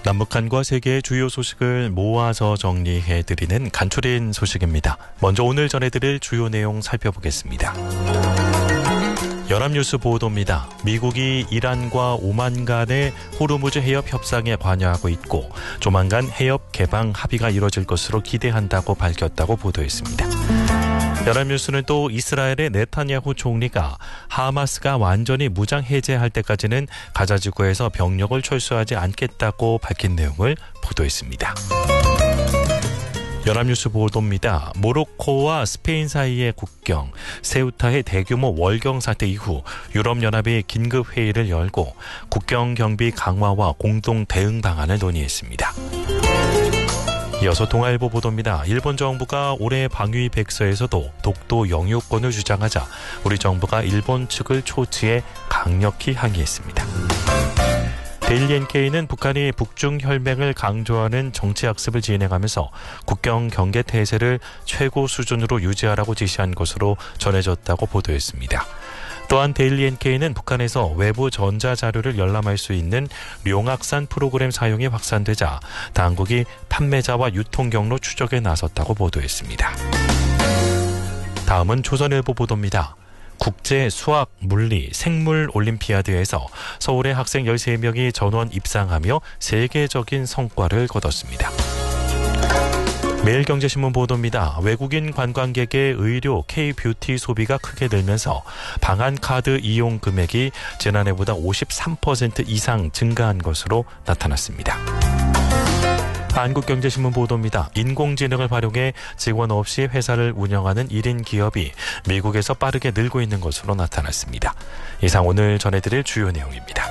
남북한과 세계의 주요 소식을 모아서 정리해드리는 간추린 소식입니다. 먼저 오늘 전해드릴 주요 내용 살펴보겠습니다. 연합뉴스 보도입니다. 미국이 이란과 오만 간의 호르무즈 해협 협상에 관여하고 있고 조만간 해협 개방 합의가 이뤄질 것으로 기대한다고 밝혔다고 보도했습니다. 연합뉴스는 또 이스라엘의 네타냐후 총리가 하마스가 완전히 무장 해제할 때까지는 가자지구에서 병력을 철수하지 않겠다고 밝힌 내용을 보도했습니다. 연합뉴스 보도입니다. 모로코와 스페인 사이의 국경, 세우타의 대규모 월경 사태 이후 유럽연합이 긴급회의를 열고 국경 경비 강화와 공동 대응 방안을 논의했습니다. 이어서 동아일보 보도입니다. 일본 정부가 올해 방위 백서에서도 독도 영유권을 주장하자 우리 정부가 일본 측을 초치해 강력히 항의했습니다. 데일리 NK는 북한이 북중 혈맹을 강조하는 정치학습을 진행하면서 국경 경계 태세를 최고 수준으로 유지하라고 지시한 것으로 전해졌다고 보도했습니다. 또한 데일리 NK는 북한에서 외부 전자자료를 열람할 수 있는 룡악산 프로그램 사용이 확산되자 당국이 판매자와 유통 경로 추적에 나섰다고 보도했습니다. 다음은 조선일보 보도입니다. 국제 수학, 물리, 생물 올림피아드에서 서울의 학생 13명이 전원 입상하며 세계적인 성과를 거뒀습니다. 매일경제신문 보도입니다. 외국인 관광객의 의료, K-뷰티 소비가 크게 늘면서 방한카드 이용 금액이 지난해보다 53% 이상 증가한 것으로 나타났습니다. 한국경제신문 보도입니다. 인공지능을 활용해 직원 없이 회사를 운영하는 1인 기업이 미국에서 빠르게 늘고 있는 것으로 나타났습니다. 이상 오늘 전해드릴 주요 내용입니다.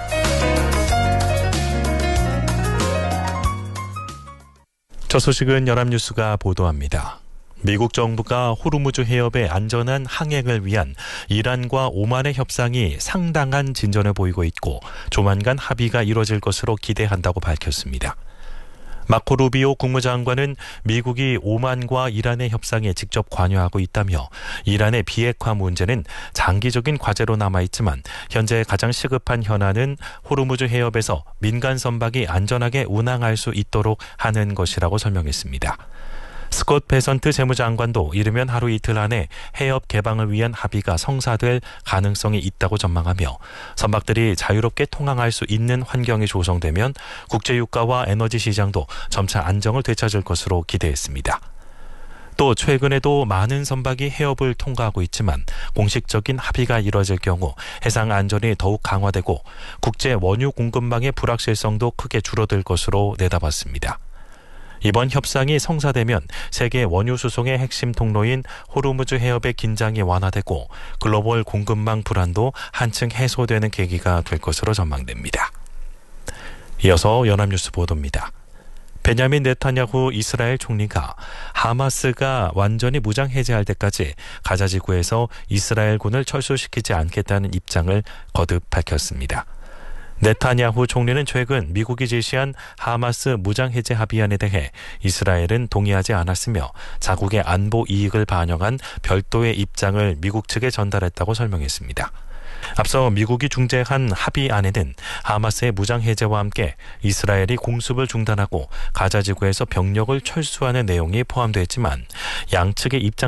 첫 소식은 연합뉴스가 보도합니다. 미국 정부가 호르무즈 해협의 안전한 항행을 위한 이란과 오만의 협상이 상당한 진전을 보이고 있고 조만간 합의가 이뤄질 것으로 기대한다고 밝혔습니다. 마코 루비오 국무장관은 미국이 오만과 이란의 협상에 직접 관여하고 있다며 이란의 비핵화 문제는 장기적인 과제로 남아있지만 현재 가장 시급한 현안은 호르무즈 해협에서 민간 선박이 안전하게 운항할 수 있도록 하는 것이라고 설명했습니다. 스콧 베선트 재무장관도 이르면 하루 이틀 안에 해협 개방을 위한 합의가 성사될 가능성이 있다고 전망하며 선박들이 자유롭게 통항할 수 있는 환경이 조성되면 국제유가와 에너지 시장도 점차 안정을 되찾을 것으로 기대했습니다. 또 최근에도 많은 선박이 해협을 통과하고 있지만 공식적인 합의가 이뤄질 경우 해상 안전이 더욱 강화되고 국제 원유 공급망의 불확실성도 크게 줄어들 것으로 내다봤습니다. 이번 협상이 성사되면 세계 원유 수송의 핵심 통로인 호르무즈 해협의 긴장이 완화되고 글로벌 공급망 불안도 한층 해소되는 계기가 될 것으로 전망됩니다. 이어서 연합뉴스 보도입니다. 베냐민 네타냐후 이스라엘 총리가 하마스가 완전히 무장 해제할 때까지 가자지구에서 이스라엘군을 철수시키지 않겠다는 입장을 거듭 밝혔습니다. 네타냐후 총리는 최근 미국이 제시한 하마스 무장해제 합의안에 대해 이스라엘은 동의하지 않았으며 자국의 안보 이익을 반영한 별도의 입장을 미국 측에 전달했다고 설명했습니다. 앞서 미국이 중재한 합의안에는 하마스의 무장해제와 함께 이스라엘이 공습을 중단하고 가자지구에서 병력을 철수하는 내용이 포함되어 있지만 양측의 입장